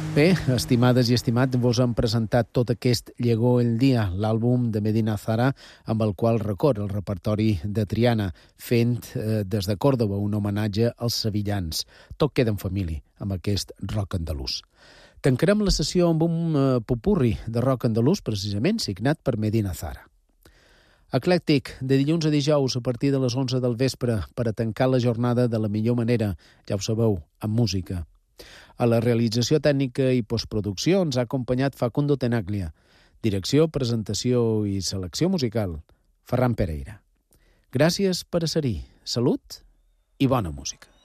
Bé, estimades i estimats, vos hem presentat tot aquest Llegó el dia, l'àlbum de Medina Zara, amb el qual recorre el repertori de Triana, fent des de Còrdoba un homenatge als sevillans. Tot queda en família, amb aquest rock andalús. Tancarem la sessió amb un popurri de rock andalús, precisament signat per Medina Zara. Eclèctic, de dilluns a dijous a partir de les 11 del vespre, per a tancar la jornada de la millor manera, ja ho sabeu, amb música. A la realització tècnica i postproducció ens ha acompanyat Facundo Tenaglia. Direcció, presentació i selecció musical, Ferran Pereira. Gràcies per a ser-hi. Salut i bona música.